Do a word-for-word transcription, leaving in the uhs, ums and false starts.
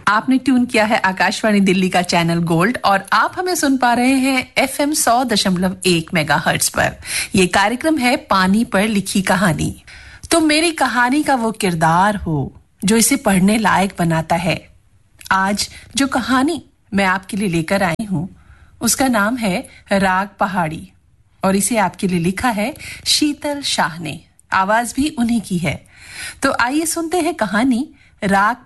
आपने ट्यून किया है आकाशवाणी दिल्ली का चैनल गोल्ड और आप हमें सुन पा रहे हैं एफएम सौ दशमलव एक मेगाहर्ट्ज पर। यह कार्यक्रम है पानी पर लिखी कहानी। तो मेरी कहानी का वो किरदार हो जो इसे पढ़ने लायक बनाता है। आज जो कहानी मैं आपके लिए लेकर आई हूं उसका नाम है राग पहाड़ी और इसे आपके लिए लिखा है शीतल शाह ने। आवाज भी उन्हीं की है। तो आइए सुनते हैं कहानी राग